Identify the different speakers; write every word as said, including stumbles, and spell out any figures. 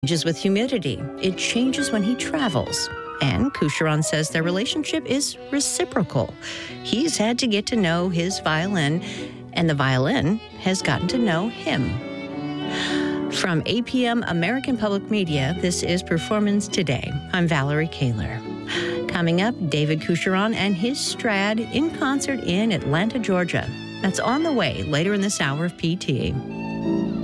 Speaker 1: Changes with humidity. It changes when he travels. And Coucheron says their relationship is reciprocal. He's had to get to know his violin, and the violin has gotten to know him. From A P M American Public Media, this is Performance Today. I'm Valerie Kaler. Coming up, David Coucheron and his Strad in concert in Atlanta, Georgia. That's on the way later in this hour of P T.